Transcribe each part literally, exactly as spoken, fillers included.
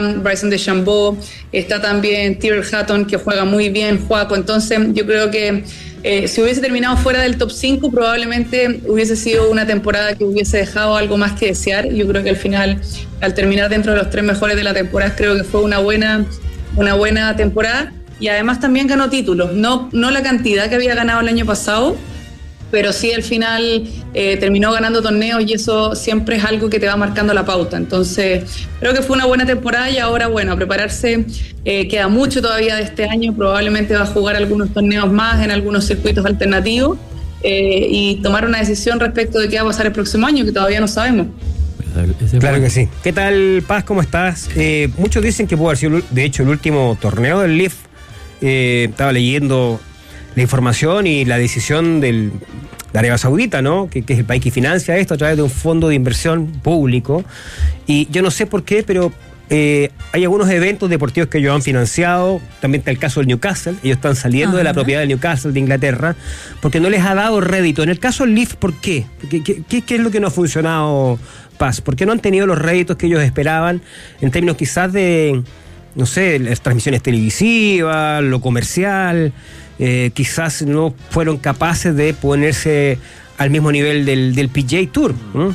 Bryson DeChambeau, está también Tyrrell Hatton, que juega muy bien, Joaco. Entonces yo creo que eh, si hubiese terminado fuera del top cinco, probablemente hubiese sido una temporada que hubiese dejado algo más que desear. Yo creo que al final, al terminar dentro de los tres mejores de la temporada, creo que fue una buena, una buena temporada. Y además también ganó títulos, no, no la cantidad que había ganado el año pasado, pero sí al final eh, terminó ganando torneos y eso siempre es algo que te va marcando la pauta. Entonces creo que fue una buena temporada y ahora bueno, a prepararse, eh, queda mucho todavía de este año, probablemente va a jugar algunos torneos más en algunos circuitos alternativos eh, y tomar una decisión respecto de qué va a pasar el próximo año, que todavía no sabemos. Claro que sí. ¿Qué tal, Paz? ¿Cómo estás? Eh, muchos dicen que pudo haber sido, de hecho, el último torneo del L I V. Eh, estaba leyendo la información y la decisión del, de Arabia Saudita, ¿no? Que, que es el país que financia esto a través de un fondo de inversión público. Y yo no sé por qué, pero eh, hay algunos eventos deportivos que ellos han financiado. También está el caso del Newcastle. Ellos están saliendo Ajá. de la propiedad del Newcastle de Inglaterra porque no les ha dado rédito. En el caso del L I V, ¿por qué? ¿Qué, qué, qué, qué es lo que no ha funcionado, Paz? ¿Por qué no han tenido los réditos que ellos esperaban en términos quizás de, no sé, las transmisiones televisivas, lo comercial? Eh, quizás no fueron capaces de ponerse al mismo nivel del, del P G A Tour. ¿Mm?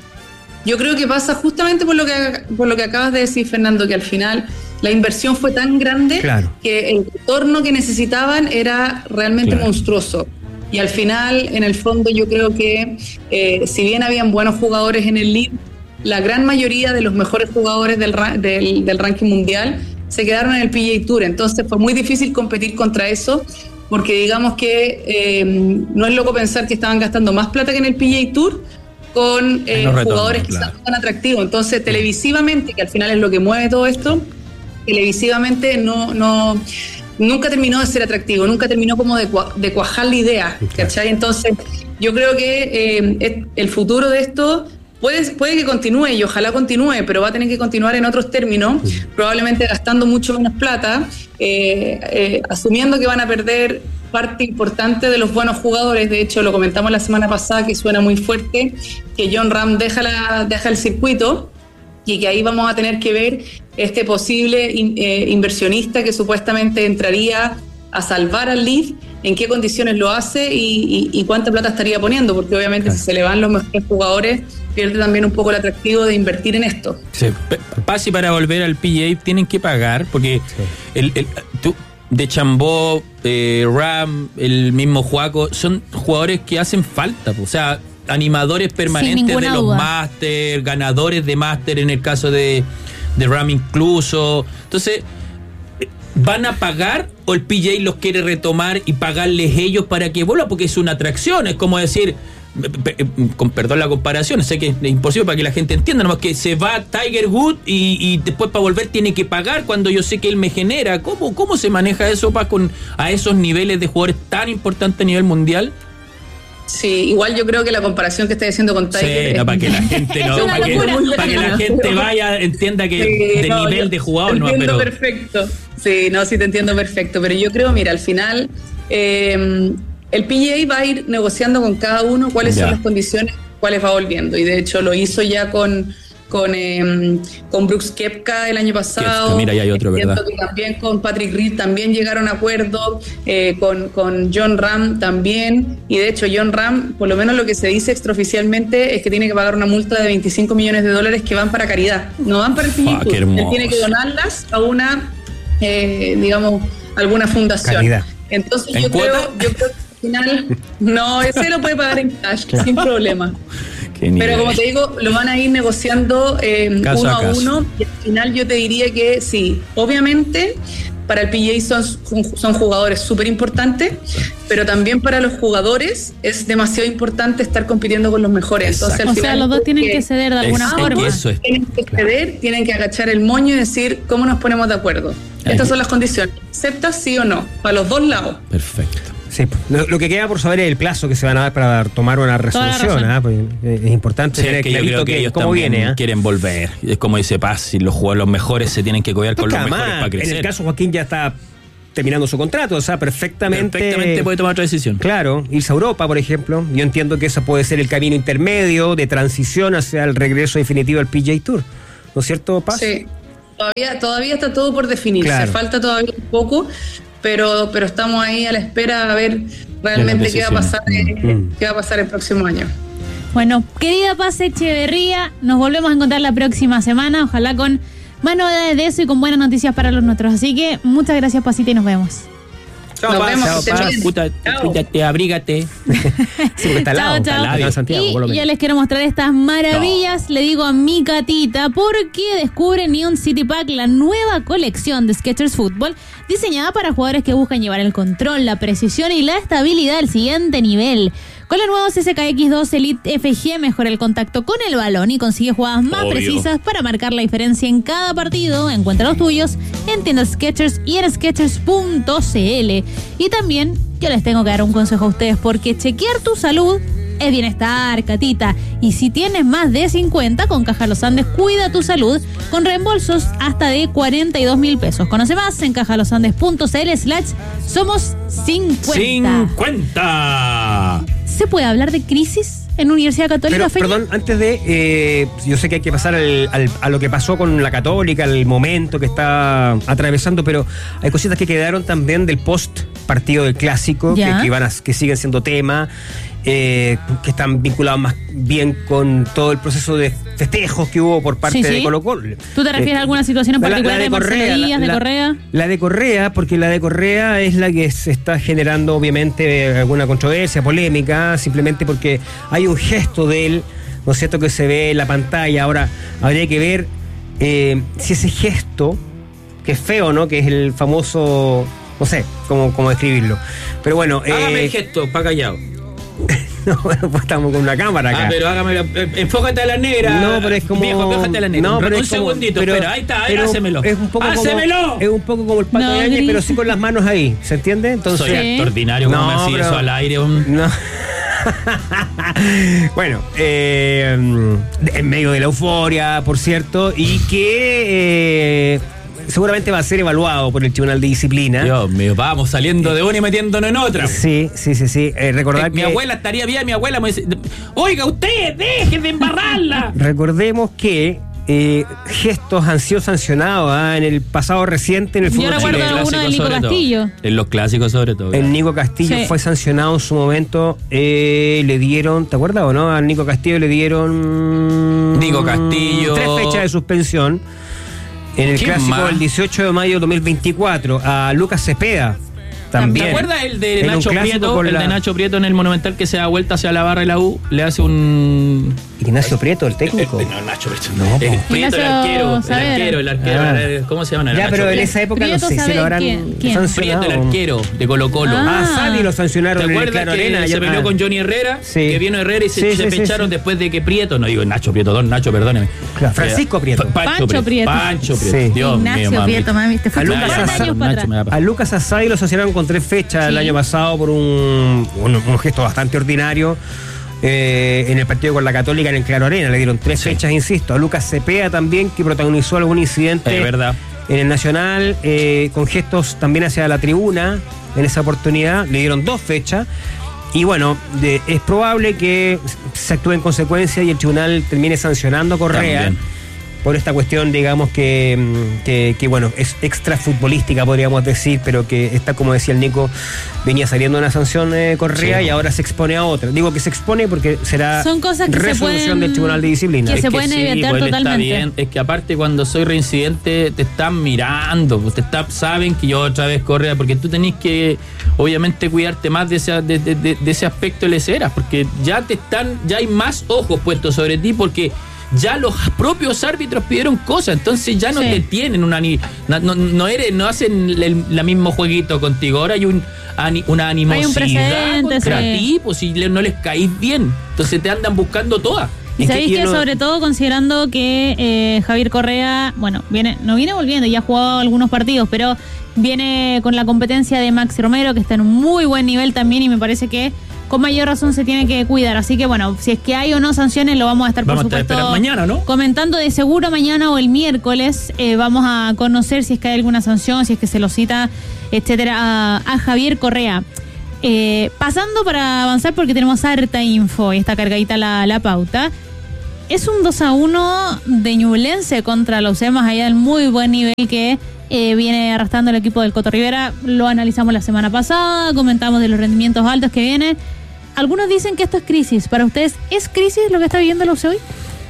Yo creo que pasa justamente por lo que por lo que acabas de decir, Fernando, que al final la inversión fue tan grande claro. que el retorno que necesitaban era realmente claro. monstruoso. Y al final, en el fondo, yo creo que eh, si bien habían buenos jugadores en el L I V, la gran mayoría de los mejores jugadores del, del, del ranking mundial se quedaron en el P G A Tour. Entonces fue muy difícil competir contra eso, porque digamos que eh, no es loco pensar que estaban gastando más plata que en el P G A Tour con eh, no retorno, jugadores quizás claro. no tan atractivos. Entonces televisivamente, que al final es lo que mueve todo esto, televisivamente no, no nunca terminó de ser atractivo, nunca terminó como de, de cuajar la idea, ¿cachai? Entonces yo creo que eh, el futuro de esto Puede, puede que continúe y ojalá continúe, pero va a tener que continuar en otros términos, sí. probablemente gastando mucho menos plata, eh, eh, asumiendo que van a perder parte importante de los buenos jugadores. De hecho, lo comentamos la semana pasada, que suena muy fuerte, que Jon Rahm deja, la, deja el circuito y que ahí vamos a tener que ver este posible in, eh, inversionista que supuestamente entraría a salvar al L I V, en qué condiciones lo hace y, y, y cuánta plata estaría poniendo, porque obviamente claro. si se le van los mejores jugadores, pierde también un poco el atractivo de invertir en esto. Sí. Pasi, para volver al P G A tienen que pagar, porque sí. el, el, tú, DeChambeau, eh, Rahm, el mismo Joaco, son jugadores que hacen falta, o sea, animadores permanentes de los Masters, ganadores de Masters en el caso de, de Rahm incluso. Entonces, ¿van a pagar o el P G A los quiere retomar y pagarles ellos para que vuelva? Porque es una atracción, es como decir, con perdón la comparación, sé que es imposible para que la gente entienda, nomás que se va Tiger Woods y, y después para volver tiene que pagar cuando yo sé que él me genera. ¿Cómo, cómo se maneja eso para con a esos niveles de jugadores tan importantes a nivel mundial? Sí, igual yo creo que la comparación que estás haciendo con Tiger sí, no, para que la gente no, para que, para que la gente vaya, entienda que sí, de no, nivel de jugador no, pero perfecto. Sí, no, sí te entiendo perfecto, pero yo creo, mira, al final eh, el P G A va a ir negociando con cada uno cuáles ya. son las condiciones, cuáles va volviendo, y de hecho lo hizo ya con con eh, con Brooks Koepka el año pasado. Koepka, mira, ya hay otro, ¿verdad? Que también con Patrick Reed también llegaron a acuerdo, eh, con, con Jon Rahm también, y de hecho Jon Rahm, por lo menos lo que se dice extraoficialmente es que tiene que pagar una multa de veinticinco millones de dólares que van para caridad, no van para el P G A Tour. Él tiene que donarlas a una, eh, digamos, alguna fundación. Caridad. Entonces yo creo, yo creo que al final, no, ese lo puede pagar en cash, claro. sin problema. Pero como te digo, lo van a ir negociando eh, uno a, a uno, y al final yo te diría que sí, obviamente para el P G A son, son jugadores súper importantes, pero también para los jugadores es demasiado importante estar compitiendo con los mejores. Entonces, al o final, sea, los dos tienen que, que ceder de alguna es, forma. Eso es, tienen que ceder, claro. tienen que agachar el moño y decir cómo nos ponemos de acuerdo. Ay, Estas son las condiciones. ¿Aceptas sí o no? Para los dos lados. Perfecto. Sí, lo, lo que queda por saber es el plazo que se van a dar para tomar una resolución, ¿eh? Pues es importante sí, tener es que clarito yo creo que, que ellos cómo viene, ¿eh? Quieren volver. Es como dice Paz, si los jugadores los mejores se tienen que codear con los mejores para crecer. En el caso Joaquín ya está terminando su contrato, o sea, perfectamente perfectamente puede tomar otra decisión. Claro, irse a Europa, por ejemplo. Yo entiendo que ese puede ser el camino intermedio de transición hacia el regreso definitivo al P G A Tour. ¿No es cierto, Paz? Sí. todavía, todavía está todo por definirse, claro. Falta todavía un poco, pero, pero estamos ahí a la espera a ver realmente qué va a pasar, mm. qué va a pasar el próximo año. Bueno, querida Paz Echeverría, nos volvemos a encontrar la próxima semana, ojalá con más novedades de eso y con buenas noticias para los nuestros. Así que muchas gracias, Pasita, y nos vemos. Chao, nos vemos, chao, Paz. Cuídate, cuídate, abrígate. Sí, porque está al lado, está al lado de Santiago. Y por lo menos. Ya les quiero mostrar estas maravillas, no. Le digo a mi Catita, porque descubre Neon City Pack, la nueva colección de Skechers Fútbol, diseñada para jugadores que buscan llevar el control, la precisión y la estabilidad al siguiente nivel. Con los nuevos S K X dos Elite F G mejora el contacto con el balón y consigue jugadas más Obvio. precisas para marcar la diferencia en cada partido. Encuentra los tuyos en tiendas Skechers y en skechers punto c l. Y también yo les tengo que dar un consejo a ustedes, porque chequear tu salud es bienestar, Catita. Y si tienes más de cincuenta, con Caja Los Andes cuida tu salud con reembolsos hasta de cuarenta y dos mil pesos. Conoce más en cajalosandes punto c l slash somos cincuenta. ¡cincuenta! ¿Se puede hablar de crisis en Universidad Católica? Pero, perdón, antes de... Eh, yo sé que hay que pasar al, al, a lo que pasó con la Católica, el momento que está atravesando, pero hay cositas que quedaron también del post partido del Clásico, que, que, van a, que siguen siendo tema, eh, que están vinculados más bien con todo el proceso de festejos que hubo por parte sí, sí. de Colo-Colo. ¿Tú te refieres eh, a alguna situación en particular la, la de, de Correa, Marcelo Díaz, la, de Correa? La de Correa, porque la de Correa es la que se está generando obviamente alguna controversia, polémica, simplemente porque hay un gesto de él, ¿no es cierto?, que se ve en la pantalla. Ahora, habría que ver eh, si ese gesto, que es feo, ¿no?, que es el famoso, no sé cómo, cómo describirlo, pero bueno... Hágame eh, el gesto, pa' callado. No, bueno, pues estamos con una cámara acá. Ah, pero hágamelo, enfócate a la negra. No, pero es como... Viejo, enfócate a la negra. No, pero un es como, segundito, pero, espera, ahí está, ahí, pero hácemelo. Es un poco ¡Hácemelo! Como, es un poco como el Pato no, Yáñez, pero sí con las manos ahí, ¿se entiende? Entonces, soy acto ordinario, como no, me hacía pero, eso al aire. Un... No. Bueno, eh, en medio de la euforia, por cierto, y que... Eh, seguramente va a ser evaluado por el Tribunal de Disciplina. Dios mío, vamos saliendo de una y metiéndonos en otra. Sí, sí, sí, sí. Eh, recordar eh, que... Mi abuela estaría bien, mi abuela me dice, oiga, usted, deje de embarrarla. Recordemos que eh, gestos han sido sancionados ¿eh? en el pasado reciente en el fútbol chileno. Yo recuerdo uno del Nico Castillo. Todo. En los clásicos sobre todo. El Nico Castillo sí. fue sancionado en su momento. Eh, le dieron, ¿te acuerdas o no? Al Nico Castillo le dieron... Nico Castillo. Tres fechas de suspensión. En el Clásico más? del dieciocho de mayo de dos mil veinticuatro, a Lucas Cepeda también. ¿Te acuerdas el de Nacho Prieto? El la... de Nacho Prieto en el Monumental, que se da vuelta hacia la barra de la U, le hace un... Ignacio Prieto, el técnico. El, el, no, Nacho Prieto. No, el Prieto, el arquero. El arquero, el arquero. Ah. ¿Cómo se llama? Ya, Nacho pero Prieto. En esa época Prieto, no sé si lo habrán ¿quién? ¿Quién? sancionado. Prieto, el arquero de Colo-Colo. Ah, ah Sadi lo sancionaron en el Claro Arena. Se peleó con Johnny Herrera, sí. que vino Herrera y se, sí, se sí, pecharon sí, después de que Prieto, no digo Nacho Prieto, don Nacho, perdóneme. Claro, Francisco Prieto. Pancho Prieto. Pancho Prieto. Dios mío, Prieto, mami. Te fue a Lucas Asadi lo sancionaron con tres fechas el año pasado por un, un, un gesto bastante ordinario eh, en el partido con la Católica en el Claro Arena. Le dieron tres sí. fechas, insisto. A Lucas Cepeda también, que protagonizó algún incidente es verdad. en el Nacional, eh, con gestos también hacia la tribuna. En esa oportunidad le dieron dos fechas. Y bueno, de, es probable que se actúe en consecuencia y el tribunal termine sancionando a Correa. También. Por esta cuestión, digamos, que, que, que, bueno, es extra futbolística, podríamos decir, pero que está, como decía el Nico, venía saliendo una sanción de eh, Correa sí. y ahora se expone a otra. Digo que se expone porque será Son cosas que resolución se pueden, del Tribunal de Disciplina. Que es se que pueden sí, evitar bueno, totalmente. Está bien. Es que aparte cuando soy reincidente te están mirando, te está, saben que yo otra vez Correa, porque tú tenés que obviamente cuidarte más de ese, de, de, de, de ese aspecto de leceras, porque ya te están, ya hay más ojos puestos sobre ti, porque ya los propios árbitros pidieron cosas, entonces ya no sí. te tienen una ni no, no, no eres no hacen el, el mismo jueguito contigo. Ahora hay un ani, una animosidad contra sí. ti, pues si no les caís bien, entonces te andan buscando todas. Y sabéis que, que sobre todo considerando que eh, Javier Correa, bueno, viene no viene volviendo, ya ha jugado algunos partidos, pero viene con la competencia de Maxi Romero, que está en un muy buen nivel también, y me parece que con mayor razón se tiene que cuidar. Así que bueno, si es que hay o no sanciones, lo vamos a estar, vamos por supuesto, a mañana, ¿no? comentando de seguro mañana o el miércoles. Eh, vamos a conocer si es que hay alguna sanción, si es que se lo cita, etcétera, a, a Javier Correa. Eh, pasando para avanzar, porque tenemos harta info y está cargadita la, la pauta. es un dos a uno de Ñublense contra los Emas, allá del muy buen nivel que eh, viene arrastrando el equipo del Coto Rivera. Lo analizamos la semana pasada, comentamos de los rendimientos altos que vienen. Algunos dicen que esto es crisis. ¿Para ustedes es crisis lo que está viviendo la U C hoy?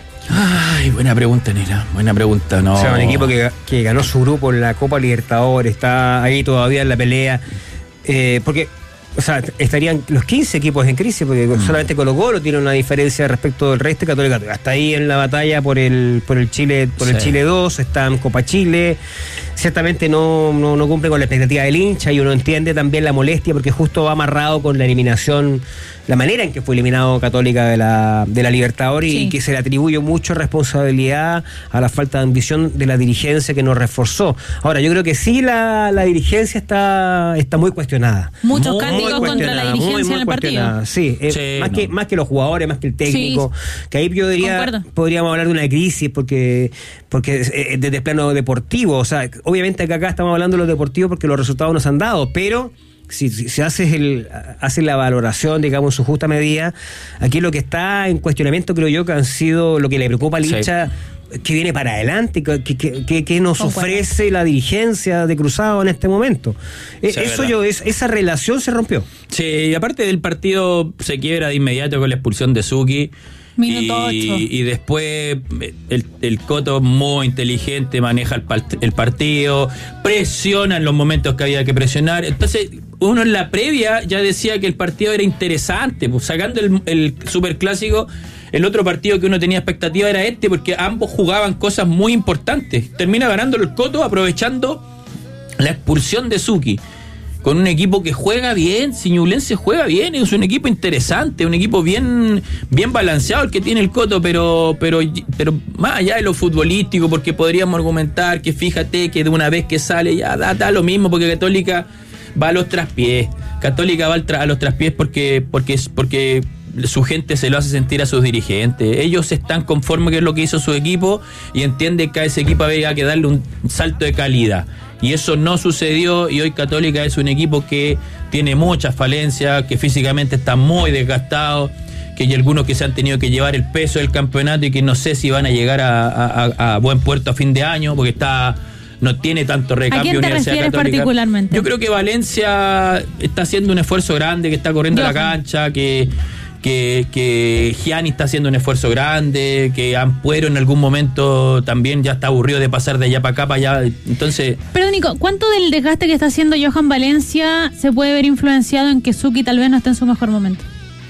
Ay, buena pregunta, Nina. Buena pregunta, no. O sea, un equipo que, que ganó su grupo en la Copa Libertadores, está ahí todavía en la pelea. Eh, porque, o sea, estarían los quince equipos en crisis, porque mm. solamente Colo-Colo tiene una diferencia respecto del resto. Católica hasta ahí en la batalla por el por el Chile por sí. el Chile dos, está en Copa Chile. Ciertamente no, no, no cumple con la expectativa del hincha, y uno entiende también la molestia porque justo va amarrado con la eliminación, la manera en que fue eliminado Católica de la, de la Libertadores, sí. y que se le atribuye mucho responsabilidad a la falta de ambición de la dirigencia que nos reforzó. Ahora, yo creo que sí la, la dirigencia está, está muy cuestionada. Muchos cánticos contra la dirigencia muy, muy en el partido. Sí, eh, sí más, no. que, más que los jugadores, más que el técnico. Sí. Que ahí yo diría, Concuerdo. podríamos hablar de una crisis porque, porque eh, desde el plano deportivo, o sea, obviamente que acá estamos hablando de lo deportivo porque los resultados nos han dado, pero si, si, si haces el haces la valoración, digamos, en su justa medida, aquí lo que está en cuestionamiento, creo yo, que han sido lo que le preocupa al hincha, sí. que viene para adelante, que, que, que, que nos Concuerdo. ofrece la dirigencia de Cruzado en este momento. Sí, Eso yo es, esa relación se rompió. Sí, y aparte del partido se quiebra de inmediato con la expulsión de Suki. Minuto y, ocho. y después el, el Coto, muy inteligente, maneja el, el partido, presiona en los momentos que había que presionar. Entonces, uno en la previa ya decía que el partido era interesante, pues, sacando el, el superclásico. El otro partido que uno tenía expectativa era este, porque ambos jugaban cosas muy importantes. Termina ganando el Coto aprovechando la expulsión de Suki, con un equipo que juega bien. Si Ñublense juega bien, es un equipo interesante, un equipo bien, bien balanceado el que tiene el Coto, pero, pero, pero más allá de lo futbolístico, porque podríamos argumentar que fíjate que de una vez que sale ya da, da lo mismo, porque Católica va a los traspiés. Católica va al tra- a los traspiés porque, porque, porque su gente se lo hace sentir a sus dirigentes. Ellos están conformes con lo que hizo su equipo y entienden que a ese equipo había que darle un salto de calidad. Y eso no sucedió, y hoy Católica es un equipo que tiene muchas falencias, que físicamente está muy desgastado, que hay algunos que se han tenido que llevar el peso del campeonato y que no sé si van a llegar a, a, a buen puerto a fin de año, porque está no tiene tanto recambio. ¿A quién te Universidad refieres Católica particularmente? Yo creo que Valencia está haciendo un esfuerzo grande, que está corriendo Johan. la cancha, que... que, que Gianni está haciendo un esfuerzo grande, que Ampuero en algún momento también ya está aburrido de pasar de allá para acá, para allá, entonces... Pero Nico, ¿cuánto del desgaste que está haciendo Johan Valencia se puede ver influenciado en que Suki tal vez no esté en su mejor momento?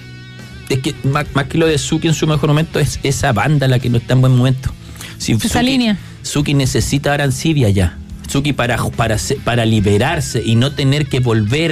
Es que más, más que lo de Suki en su mejor momento, es esa banda la que no está en buen momento. Si esa Suki, línea. Suki necesita a Arancibia ya. Suki para, para, para liberarse y no tener que volver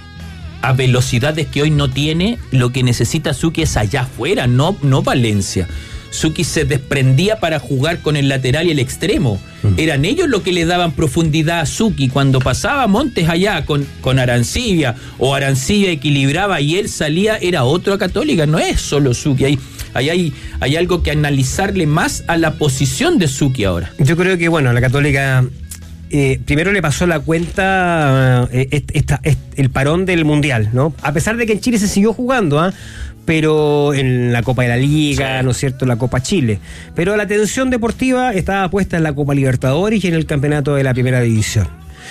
a velocidades que hoy no tiene, lo que necesita Suki es allá afuera, no, no Valencia. Suki se desprendía para jugar con el lateral y el extremo. Mm. Eran ellos los que le daban profundidad a Suki. Cuando pasaba Montes allá con, con Arancibia, o Arancibia equilibraba y él salía, era otro a Católica. No es solo Suki. Hay, hay, hay, hay algo que analizarle más a la posición de Suki ahora. Yo creo que, bueno, la Católica... Eh, primero le pasó la cuenta eh, esta, esta, el parón del Mundial, ¿no? A pesar de que en Chile se siguió jugando, ¿eh? pero en la Copa de la Liga, sí. ¿no es cierto?, la Copa Chile. Pero la atención deportiva estaba puesta en la Copa Libertadores y en el campeonato de la Primera División.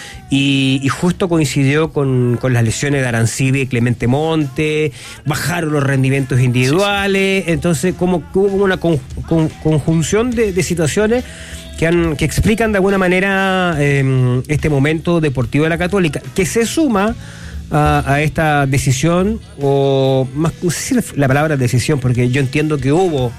Y, y justo coincidió con, con las lesiones de Arancibia y Clemente Monte, bajaron los rendimientos individuales, sí, sí. Entonces como hubo una con, con, conjunción de, de situaciones que, han, que explican de alguna manera eh, este momento deportivo de la Católica, que se suma a, a esta decisión, o más, no sé si la palabra decisión, porque yo entiendo que hubo,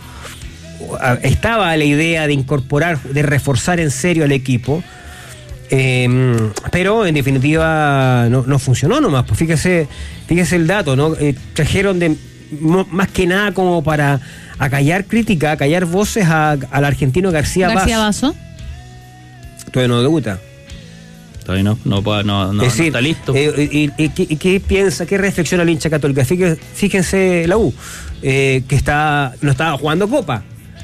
estaba la idea de incorporar, de reforzar en serio al equipo, eh, pero en definitiva no, no funcionó nomás. Pues fíjese, fíjese el dato, ¿no? Eh, trajeron de más que nada como para acallar crítica, acallar voces a, al argentino García, García Basso. Todavía no debuta. Todavía no, no, no, no, no, decir, no está listo. Eh, y, y, y, y qué piensa, qué reflexiona el hincha Católica? Fíjense, fíjense la U, eh, que está no estaba jugando Copa.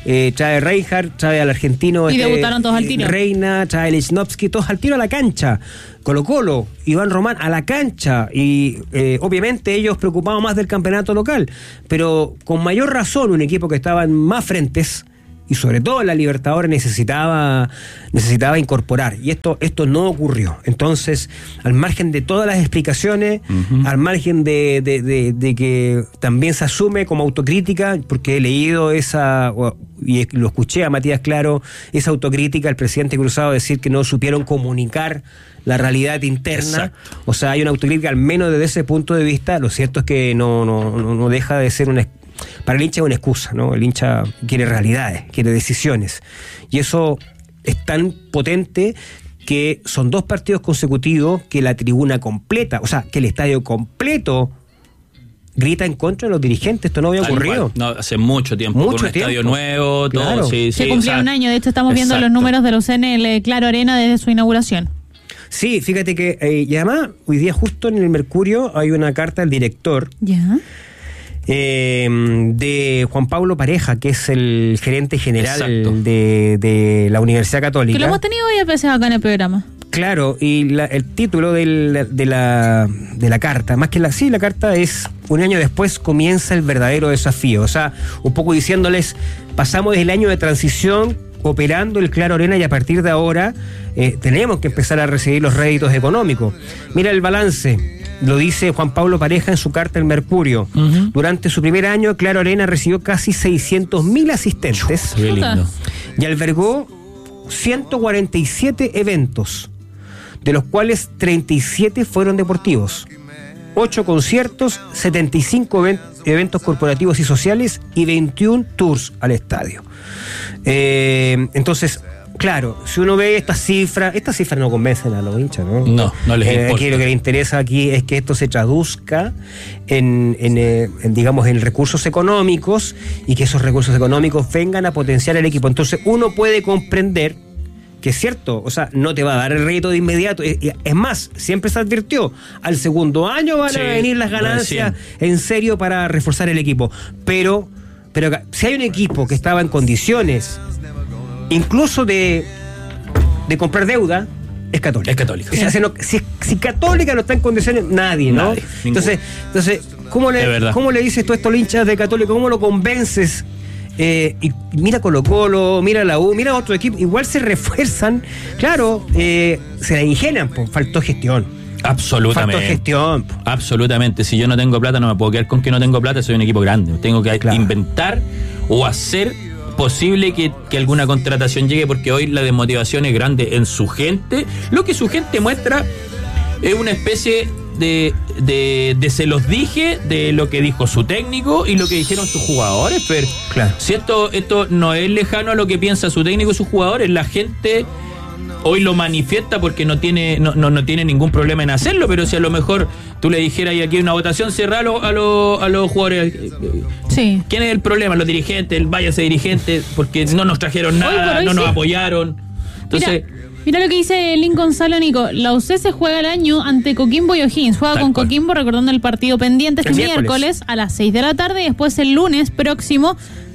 eh, trae Reinhardt, trae al argentino. Y este, debutaron todos al tiro. Reina, trae Lichnowsky, todos al tiro a la cancha. Colo Colo, Iván Román a la cancha. Y eh, obviamente ellos preocupados más del campeonato local. Pero con mayor razón, un equipo que estaba en más frentes, y sobre todo la Libertadores necesitaba necesitaba incorporar, y esto esto no ocurrió. Entonces, al margen de todas las explicaciones, uh-huh. al margen de, de, de, de que también se asume como autocrítica, porque he leído esa, y lo escuché a Matías Claro, esa autocrítica al presidente Cruzado, decir que no supieron comunicar la realidad interna. Exacto. O sea, hay una autocrítica al menos desde ese punto de vista. Lo cierto es que no, no, no, no deja de ser una... Para el hincha es una excusa, ¿no? El hincha quiere realidades, quiere decisiones. Y eso es tan potente que son dos partidos consecutivos que la tribuna completa, o sea, que el estadio completo grita en contra de los dirigentes. Esto no había ocurrido. No, hace mucho tiempo. Mucho con un tiempo. Estadio nuevo, todo. Claro. Sí, Se sí, cumplió o sea, un año. De hecho, estamos viendo exacto. los números de la U C N en el Claro Arena desde su inauguración. Sí, fíjate que, eh, y además, hoy día justo en el Mercurio hay una carta del director. Ya. Eh, de Juan Pablo Pareja, que es el gerente general de, de la Universidad Católica. Que lo hemos tenido varias veces acá en el programa. Claro, y la, el título del, de, la, de la carta, más que la, sí, la carta es: un año después comienza el verdadero desafío. O sea, un poco diciéndoles, pasamos desde el año de transición operando el Claro Arena y a partir de ahora eh, tenemos que empezar a recibir los réditos económicos. Mira el balance. Lo dice Juan Pablo Pareja en su carta El Mercurio. Uh-huh. Durante su primer año, Claro Arena recibió casi seiscientos mil asistentes. Qué lindo. Y albergó ciento cuarenta y siete eventos, de los cuales treinta y siete fueron deportivos, ocho conciertos, setenta y cinco event- eventos corporativos y sociales y veintiún tours al estadio. Eh, entonces... Claro, si uno ve estas cifras, estas cifras no convencen a los hinchas, ¿no? No, no les eh, importa. Aquí lo que les interesa aquí es que esto se traduzca en, en, eh, en, digamos, en recursos económicos, y que esos recursos económicos vengan a potenciar el equipo. Entonces uno puede comprender que es cierto, o sea, no te va a dar el rédito de inmediato. Es, es más, siempre se advirtió, al segundo año van sí, a venir las ganancias en serio para reforzar el equipo. Pero, pero si hay un equipo que estaba en condiciones incluso de, de comprar deuda, es Católica. Es Católica. O sea, si, no, si, si Católica no está en condiciones, nadie, ¿no? Nadie, entonces, entonces, ¿cómo le, ¿cómo le dices tú a estos hinchas de Católica? ¿Cómo lo convences? Eh, y mira Colo Colo, mira la U, mira otro equipo, igual se refuerzan, claro, eh, se la ingenian, pues, faltó gestión. Absolutamente. Faltó gestión. Absolutamente. Si yo no tengo plata, no me puedo quedar con que no tengo plata, soy un equipo grande. Tengo que claro. inventar o hacer posible que, que alguna contratación llegue, porque hoy la desmotivación es grande en su gente. Lo que su gente muestra es una especie de, de, de se los dije, de lo que dijo su técnico y lo que dijeron sus jugadores. Pero claro. si esto, esto no es lejano a lo que piensa su técnico y sus jugadores, la gente hoy lo manifiesta porque no tiene no, no, no tiene ningún problema en hacerlo. Pero si a lo mejor tú le dijeras y aquí hay una votación, cerrá a, lo, a, lo, a los jugadores, sí. ¿quién es el problema? Los dirigentes, el váyase dirigente, porque no nos trajeron nada, hoy hoy no nos sí. apoyaron. Entonces, mira, mira lo que dice Lincoln Salónico: la U C se juega el año ante Coquimbo y O'Higgins. Juega con cual. Coquimbo, recordando el partido pendiente este miércoles. miércoles a las seis de la tarde, y después el lunes próximo,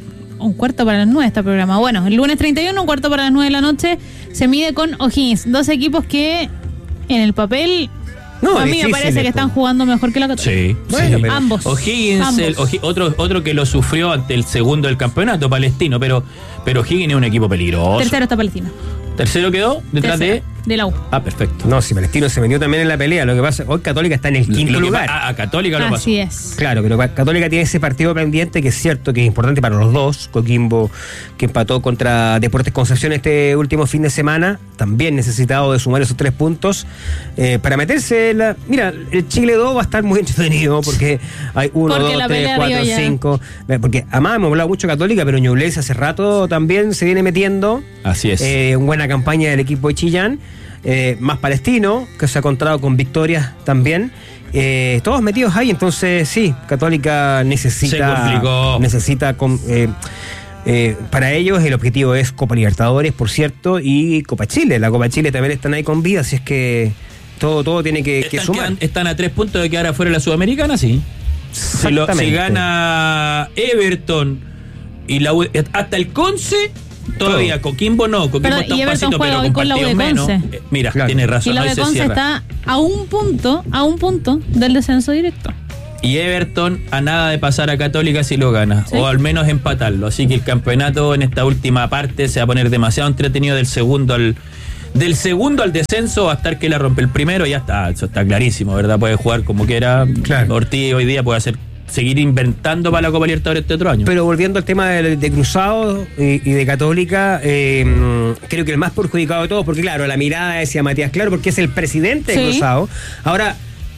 un cuarto para las nueve está programa. Bueno, el lunes treinta y uno, un cuarto para las nueve de la noche, se mide con O'Higgins. Dos equipos que en el papel, no, a mí me parece que están jugando mejor que la Católica. Sí, bueno, sí. Ambos. O'Higgins, ambos. El, O'Higgins otro, otro que lo sufrió ante el segundo del campeonato, Palestino, pero, pero O'Higgins es un equipo peligroso. Tercero está Palestino. ¿Tercero quedó? Detrás Tercero, de... de la U. Ah, perfecto. No, si Palestino se metió también en la pelea. Lo que pasa, hoy Católica está en el quinto lugar. A, a Católica lo pasó. Así es. Claro, pero Católica tiene ese partido pendiente que es cierto que es importante para los dos. Coquimbo, que empató contra Deportes Concepción este último fin de semana, también necesitado de sumar esos tres puntos eh, para meterse en la... Mira, el Chile dos va a estar muy entretenido porque hay uno, porque dos, tres, cuatro, cinco... Porque además hemos hablado mucho de Católica, pero Ñublense hace rato también se viene metiendo. Así es. Eh, buena campaña del equipo de Chillán. Eh, más Palestino, que se ha encontrado con victorias también. Eh, todos metidos ahí, entonces sí, Católica necesita... necesita con, eh, eh, para ellos el objetivo es Copa Libertadores, por cierto, y Copa Chile. La Copa Chile también están ahí con vida, así es que todo, todo tiene que, que están, sumar. Quedan, están a tres puntos de quedar afuera de la Sudamericana, sí. Si, lo, si gana Everton y la U, hasta el Conce todavía, todo. Coquimbo no, Coquimbo pero, está un pasito, pero con, con partidos menos. Eh, mira, claro. Tiene razón. Y la U de Conce está a un punto, a un punto del descenso directo. Y Everton a nada de pasar a Católica si lo gana, ¿sí? O al menos empatarlo. Así que el campeonato en esta última parte se va a poner demasiado entretenido del segundo al del segundo al descenso, va a estar que la rompe el primero, ya está, eso está clarísimo, ¿verdad? Puede jugar como quiera. Claro. Ortiz hoy día puede hacer seguir inventando para la Copa Libertadores este otro año. Pero volviendo al tema de, de Cruzado y, y de Católica, eh, creo que el más perjudicado de todos, porque claro, la mirada decía Matías Claro, porque es el presidente de sí. Cruzado. Ahora,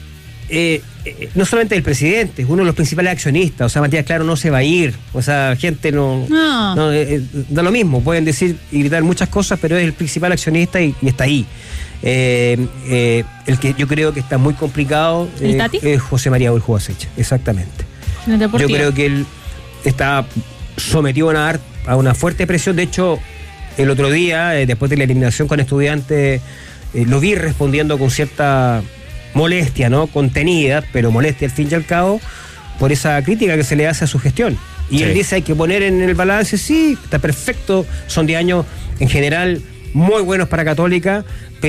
eh, eh, no solamente el presidente, es uno de los principales accionistas, o sea, Matías Claro no se va a ir, o sea, gente no... no. no eh, da lo mismo, pueden decir y gritar muchas cosas, pero es el principal accionista y, y está ahí. Eh, eh, el que yo creo que está muy complicado eh, es José María Uljubasech, exactamente. Yo creo que él está sometido a una, a una fuerte presión. De hecho, el otro día, eh, después de la eliminación con Estudiantes, eh, lo vi respondiendo con cierta molestia, ¿no? Contenida, pero molestia al fin y al cabo, por esa crítica que se le hace a su gestión. Y sí. Él dice hay que poner en el balance, sí, está perfecto, son diez años en general muy buenos para Católica,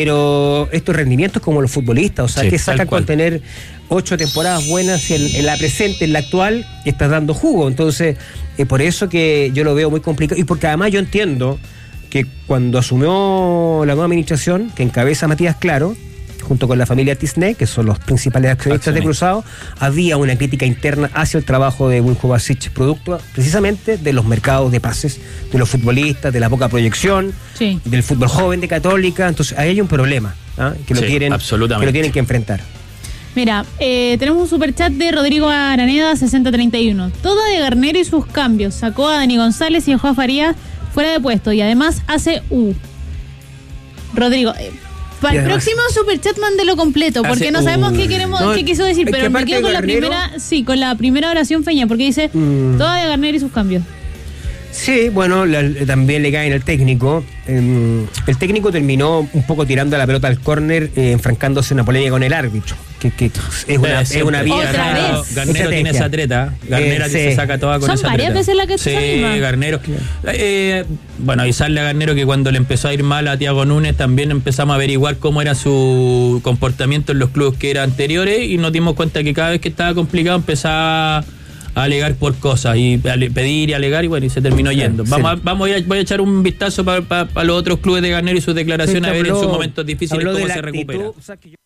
pero estos rendimientos como los futbolistas, o sea, sí, que sacan con tener ocho temporadas buenas en, en la presente, en la actual, estás dando jugo. Entonces, es por eso que yo lo veo muy complicado, y porque además yo entiendo que cuando asumió la nueva administración, que encabeza Matías Claro, junto con la familia Tisné, que son los principales accionistas de Cruzado, había una crítica interna hacia el trabajo de Uljubasech, producto precisamente de los mercados de pases, de los futbolistas, de la poca proyección, sí. del fútbol joven de Católica. Entonces ahí hay un problema, ¿eh? que, lo sí, tienen, que lo tienen que enfrentar. Mira, eh, tenemos un superchat de Rodrigo Araneda, sesenta treinta y uno. Todo de Garnero y sus cambios. Sacó a Dani González y dejó a Farías fuera de puesto, y además hace U. Rodrigo... Eh, Para el próximo superchat mándelo completo, porque no sabemos qué queremos, no, qué quiso decir, pero me quedo con la primera, sí, con la primera oración Feña, porque dice mm. toda de Garnero y sus cambios. Sí, bueno, la, también le cae en el técnico. Eh, el técnico terminó un poco tirando la pelota al córner, eh, enfrancándose en una polémica con el árbitro, que, que es una, es una vía. Otra vez. Garnero tiene esa treta. Garnero eh, sí. se saca toda con Son esa treta. Son varias veces la que se Sí, anima. Garnero. Eh, bueno, avisarle a Garnero que cuando le empezó a ir mal a Thiago Núñez, también empezamos a averiguar cómo era su comportamiento en los clubes que eran anteriores, y nos dimos cuenta que cada vez que estaba complicado empezaba a alegar por cosas y pedir y alegar, y bueno, y se terminó yendo. Sí. Vamos, a, vamos a, voy a echar un vistazo para pa, pa los otros clubes de Garnero y sus declaraciones, sí, a ver habló, en sus momentos difíciles cómo se recupera. O sea, yo...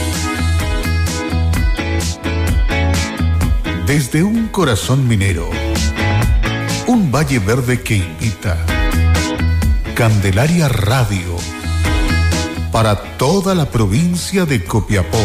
Desde un corazón minero, un valle verde que invita. Candelaria Radio, para toda la provincia de Copiapó.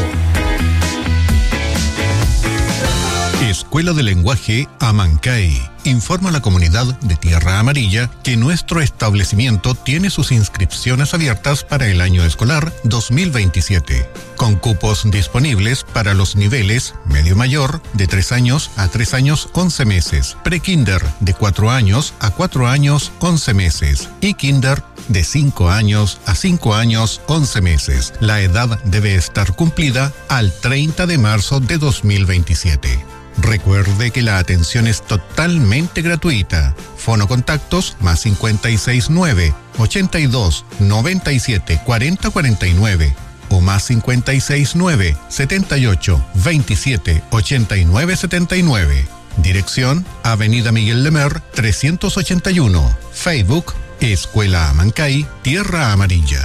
Escuela de Lenguaje Amancay informa a la comunidad de Tierra Amarilla que nuestro establecimiento tiene sus inscripciones abiertas para el año escolar dos mil veintisiete, con cupos disponibles para los niveles medio mayor de tres años a tres años once meses, pre-kinder de cuatro años a cuatro años once meses y kinder de cinco años a cinco años once meses. La edad debe estar cumplida al treinta de marzo de dos mil veintisiete. Recuerde que la atención es totalmente gratuita. Fono contactos más cincuenta y seis nueve, ochenta y dos, noventa y siete, cuarenta, cuarenta y nueve o más cincuenta y seis nueve, setenta y ocho, veintisiete, ochenta y nueve, setenta y nueve. Dirección Avenida Miguel Lemer trescientos ochenta y uno. Facebook Escuela Amancay, Tierra Amarilla.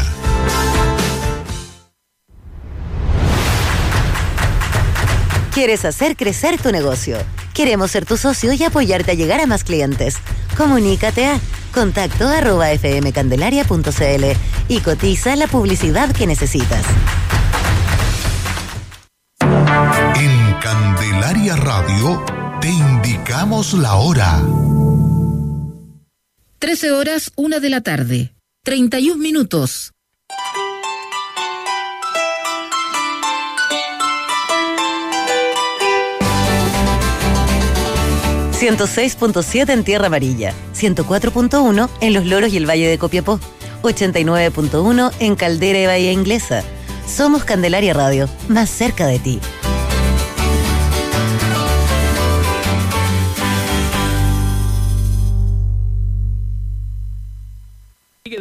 ¿Quieres hacer crecer tu negocio? Queremos ser tu socio y apoyarte a llegar a más clientes. Comunícate a contacto arroba fmcandelaria punto cl y cotiza la publicidad que necesitas. En Candelaria Radio te indicamos la hora. trece horas, una de la tarde. treinta y un minutos. ciento seis punto siete en Tierra Amarilla, ciento cuatro punto uno en Los Loros y el Valle de Copiapó, ochenta y nueve punto uno en Caldera y Bahía Inglesa. Somos Candelaria Radio, más cerca de ti.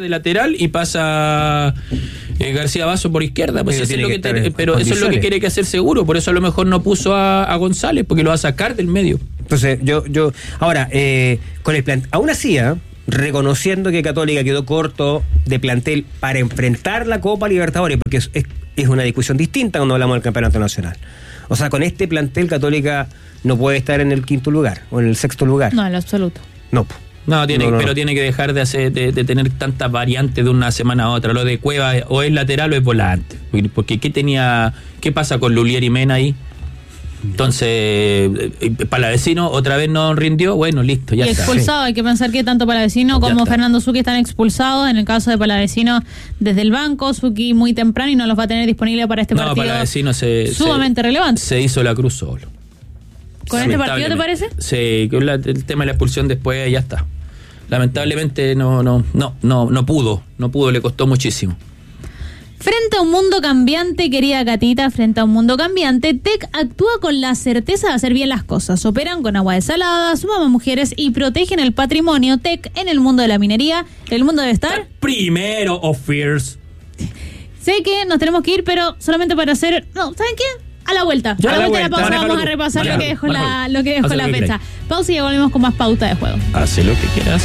de lateral y pasa eh, García Basso por izquierda, pues eso es lo que, que te, pero eso es lo que quiere que hacer Seguro, por eso a lo mejor no puso a, a González, porque lo va a sacar del medio. Entonces, yo, yo, ahora, eh, con el plan, aún así, ¿eh? reconociendo que Católica quedó corto de plantel para enfrentar la Copa Libertadores, porque es, es, es una discusión distinta cuando hablamos del campeonato nacional. O sea, con este plantel Católica no puede estar en el quinto lugar o en el sexto lugar. No, en lo absoluto. No, no, tiene, no, no, pero no. tiene que dejar de hacer de, de tener tantas variantes de una semana a otra. Lo de Cueva o es lateral o es volante. Porque ¿qué tenía, qué pasa con Lulier y Mena ahí? Entonces, Palavecino otra vez no rindió, bueno, listo, ya y está. expulsado, sí. Hay que pensar que tanto Palavecino como Fernando Zucchi están expulsados. En el caso de Palavecino, desde el banco, Zucchi muy temprano y no los va a tener disponible para este no, partido. Palavecino se, sumamente se, relevante. Se hizo la cruz solo. ¿Con este partido te parece? Sí, la, el tema de la expulsión después ya está. Lamentablemente no, no, no, no, no pudo, no pudo, le costó muchísimo. Frente a un mundo cambiante, querida Catita, frente a un mundo cambiante, T E C actúa con la certeza de hacer bien las cosas. Operan con agua desalada, suman mujeres y protegen el patrimonio. T E C en el mundo de la minería. El mundo debe estar primero, of fears. Sé que nos tenemos que ir, pero solamente para hacer... No, ¿saben qué? A la vuelta. Ya, a la vuelta de la vuelta. pausa vamos a repasar lo que dejó la, lo que dejó la fecha. Pausa y ya volvemos con más pauta de juego. Hace lo que quieras.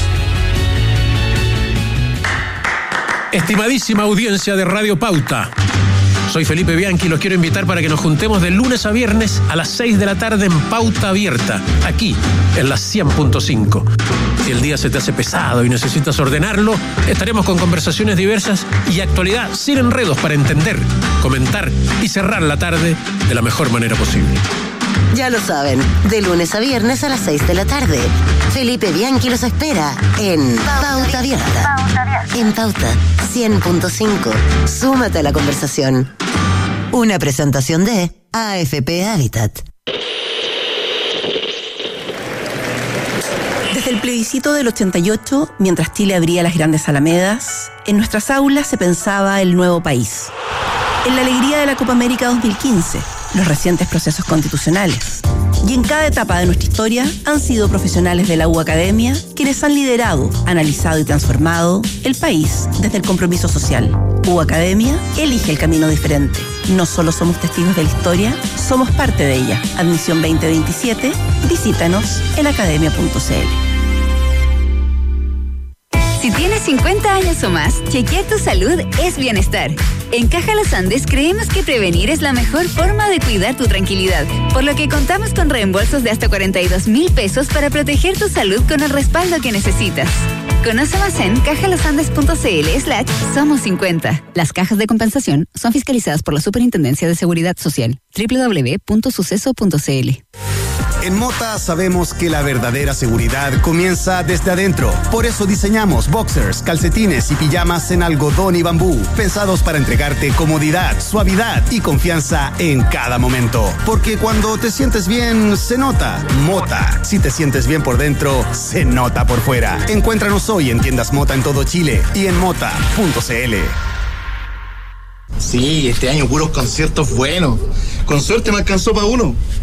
Estimadísima audiencia de Radio Pauta, soy Felipe Bianchi y los quiero invitar para que nos juntemos de lunes a viernes a las seis de la tarde en Pauta Abierta, aquí en la cien punto cinco. Si el día se te hace pesado y necesitas ordenarlo, estaremos con conversaciones diversas y actualidad sin enredos para entender, comentar y cerrar la tarde de la mejor manera posible. Ya lo saben, de lunes a viernes a las seis de la tarde. Felipe Bianchi los espera en Pauta Abierta. En Pauta cien punto cinco. Súmate a la conversación. Una presentación de A F P Habitat. Desde el plebiscito del ochenta y ocho, mientras Chile abría las grandes alamedas, en nuestras aulas se pensaba el nuevo país. En la alegría de la Copa América dos mil quince, los recientes procesos constitucionales. Y en cada etapa de nuestra historia han sido profesionales de la U Academia quienes han liderado, analizado y transformado el país desde el compromiso social. U Academia elige el camino diferente. No solo somos testigos de la historia, somos parte de ella. Admisión veinte veintisiete, visítanos en academia punto c l. Si tienes cincuenta años o más, chequear tu salud es bienestar. En Caja Los Andes creemos que prevenir es la mejor forma de cuidar tu tranquilidad, por lo que contamos con reembolsos de hasta cuarenta y dos mil pesos para proteger tu salud con el respaldo que necesitas. Conoce más en cajalosandes punto c l slash somos cincuenta. Las cajas de compensación son fiscalizadas por la Superintendencia de Seguridad Social. doble u doble u doble u punto suceso punto c l. En Mota sabemos que la verdadera seguridad comienza desde adentro. Por eso diseñamos boxers, calcetines y pijamas en algodón y bambú, pensados para entregarte comodidad, suavidad y confianza en cada momento. Porque cuando te sientes bien, se nota. Mota. Si te sientes bien por dentro, se nota por fuera. Encuéntranos hoy en tiendas Mota en todo Chile y en mota punto c l. Sí, este año puros conciertos buenos. Con suerte me alcanzó para uno.